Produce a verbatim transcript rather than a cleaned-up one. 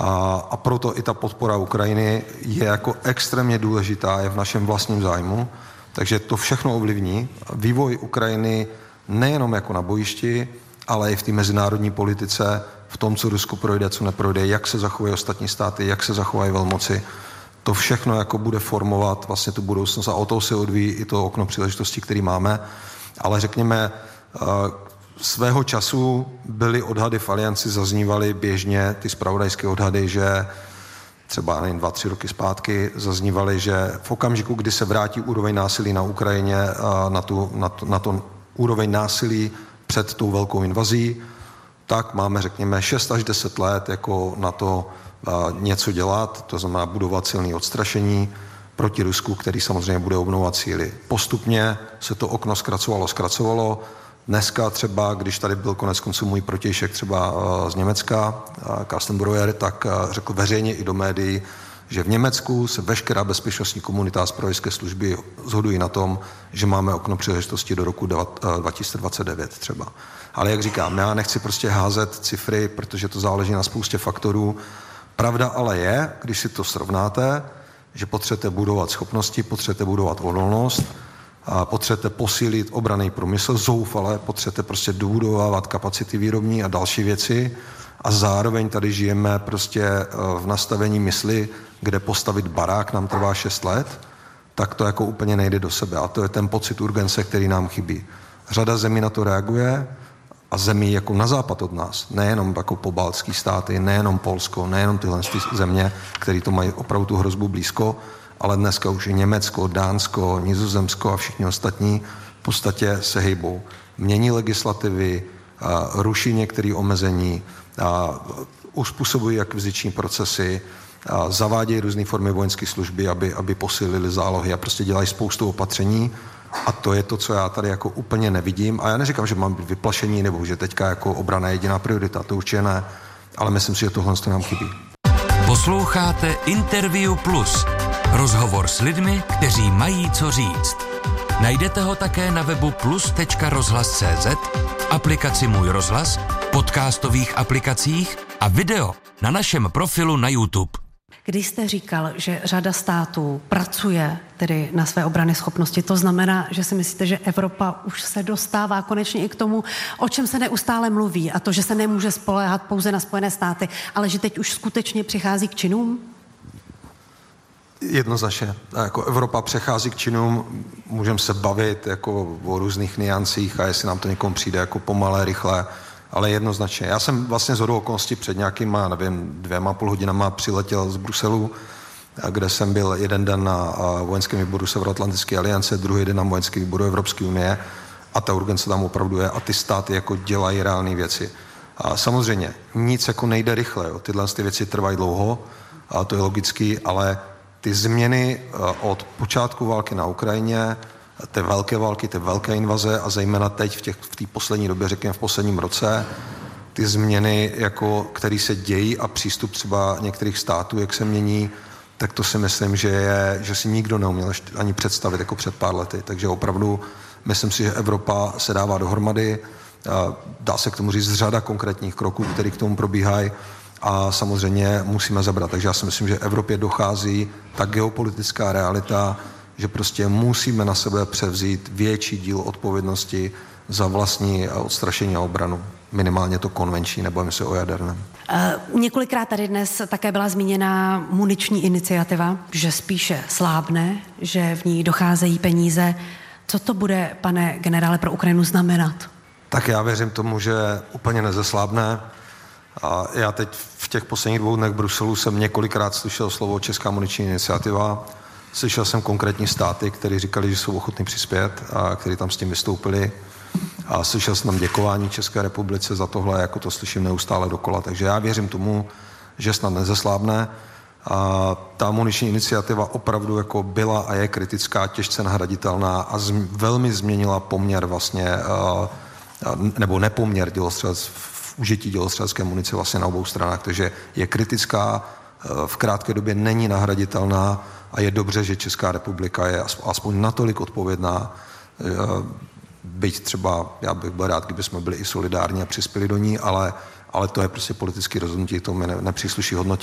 A, a proto i ta podpora Ukrajiny je jako extrémně důležitá, je v našem vlastním zájmu. Takže to všechno ovlivní vývoj Ukrajiny nejenom jako na bojišti, ale i v té mezinárodní politice, v tom, co Rusko projde, co neprojde, jak se zachovají ostatní státy, jak se zachovají velmoci. To všechno jako bude formovat vlastně tu budoucnost a o to se odvíjí i to okno příležitosti, který máme. Ale řekněme, svého času byly odhady v Alianci, zaznívaly běžně ty zpravodajské odhady, že třeba nevím, dva, tři roky zpátky zaznívaly, že v okamžiku, kdy se vrátí úroveň násilí na Ukrajině na tu, na to, na to úroveň násilí před tou velkou invazí, tak máme, řekněme, šest až deset let jako na to něco dělat, to znamená budovat silné odstrašení proti Rusku, který samozřejmě bude obnovovat síly. Postupně se to okno zkracovalo, zkracovalo. Dneska třeba, když tady byl konec konců můj protějšek třeba z Německa, Carsten Breuer, tak řekl veřejně i do médií, že v Německu se veškerá bezpečnostní komunita a zpravodajské služby shodují na tom, že máme okno příležitosti do roku dva tisíce dvacet devět třeba. Ale jak říkám, já nechci prostě házet cifry, protože to záleží na spoustě faktorů. Pravda ale je, když si to srovnáte, že potřebujete budovat schopnosti, potřebujete budovat odolnost, a potřebujete posílit obranný průmysl, zoufale, potřebujete prostě dobudovávat kapacity výrobní a další věci a zároveň tady žijeme prostě v nastavení mysli, kde postavit barák nám trvá šest let, tak to jako úplně nejde do sebe a to je ten pocit urgence, který nám chybí. Řada zemí na to reaguje a zemí jako na západ od nás, nejenom jako pobaltský státy, nejenom Polsko, nejenom tyhle země, které to mají opravdu tu hrozbu blízko, ale dneska už i Německo, Dánsko, Nizozemsko a všichni ostatní v podstatě se hejbou. Mění legislativy, ruší některé omezení, uspůsobují akviziční procesy, zavádějí různé formy vojenské služby, aby, aby posílili zálohy a prostě dělají spoustu opatření. A to je to, co já tady jako úplně nevidím. A já neříkám, že mám být vyplašení nebo že teďka jako obrana je jediná priorita, to určitě ne, ale myslím si, že tohle nám chybí. Posloucháte Interview Plus. Rozhovor s lidmi, kteří mají co říct. Najdete ho také na webu plus tečka rozhlas tečka cé zet, aplikaci Můj rozhlas, podcastových aplikacích a video na našem profilu na YouTube. Když jste říkal, že řada států pracuje tedy na své obrany schopnosti, to znamená, že si myslíte, že Evropa už se dostává konečně i k tomu, o čem se neustále mluví, a to, že se nemůže spoléhat pouze na Spojené státy, ale že teď už skutečně přichází k činům? Jednoznačně. Jako Evropa přechází k činům, můžeme se bavit jako o různých niancích a jestli nám to někomu přijde jako pomalé, rychle, ale jednoznačně. Já jsem vlastně shodou okolností před nějakýma, nevím, dvěma půl hodinama přiletěl z Bruselu, kde jsem byl jeden den na vojenském výboru Severoatlantické aliance, druhý den na vojenském výboru Evropské unie a ta urgence tam opravdu je a ty státy jako dělají reálné věci. A samozřejmě nic jako nejde rychle, jo. Tyhle ty věci trvají dlouho a to je logický, ale ty změny od počátku války na Ukrajině, ty velké války, ty velké invaze a zejména teď v těch v té poslední době, řekněme v posledním roce, ty změny, jako, které se dějí a přístup třeba některých států, jak se mění, tak to si myslím, že, je, že si nikdo neuměl ani představit jako před pár lety. Takže opravdu myslím si, že Evropa se dává dohromady, dá se k tomu říct řada konkrétních kroků, které k tomu probíhají a samozřejmě musíme zabrat. Takže já si myslím, že Evropě dochází ta geopolitická realita, že prostě musíme na sebe převzít větší díl odpovědnosti za vlastní odstrašení a obranu. Minimálně to konvenční, nebojím se o jaderném. Uh, několikrát tady dnes také byla zmíněna muniční iniciativa, že spíše slábne, že v ní docházejí peníze. Co to bude, pane generále, pro Ukrajinu znamenat? Tak já věřím tomu, že úplně nezeslábne. A já teď v těch posledních dvou dnech v Bruselu jsem několikrát slyšel slovo Česká muniční iniciativa. Slyšel jsem konkrétní státy, kteří říkali, že jsou ochotní přispět a kteří tam s tím vystoupili. A slyšel jsem tam děkování České republice za tohle, jako to slyším neustále dokola. Takže já věřím tomu, že snad nezeslábne. A ta muniční iniciativa opravdu jako byla a je kritická, těžce nahraditelná a z, velmi změnila poměr vlastně, nebo nepoměr dělostřelec, v užití dělostřelecké munice vlastně na obou stranách. Takže je kritická, v krátké době není nahraditelná a je dobře, že Česká republika je aspoň natolik odpovědná, byť třeba, já bych byl rád, kdyby jsme byli i solidární a přispěli do ní, ale, ale to je prostě politické rozhodnutí, to mi nepřísluší hodnotit.